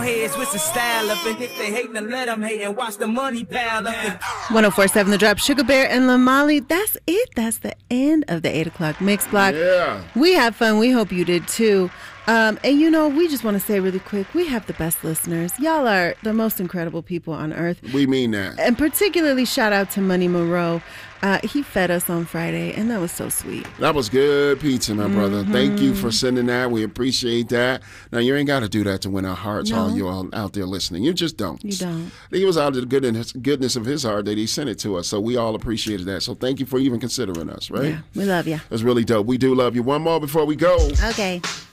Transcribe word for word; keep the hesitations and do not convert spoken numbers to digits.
Heads with the style up, and if they hate, then let them hate and watch the money pile up. one oh four point seven The Drop, Sugar Bear and Lamali. That's it. That's the end of the eight o'clock mix block. Yeah. We had fun. We hope you did too. Um, and you know, we just want to say really quick, we have the best listeners. Y'all are the most incredible people on earth. We mean that. And particularly shout out to Money Moreau. Uh, he fed us on Friday, and that was so sweet. That was good pizza, my brother. Mm-hmm. Thank you for sending that. We appreciate that. Now, you ain't got to do that to win our hearts, No. all you all out there listening. You just don't. You don't. He was out of the goodness, goodness of his heart that he sent it to us, so we all appreciated that. So thank you for even considering us, right? Yeah, we love you. That's really dope. We do love you. One more before we go. Okay.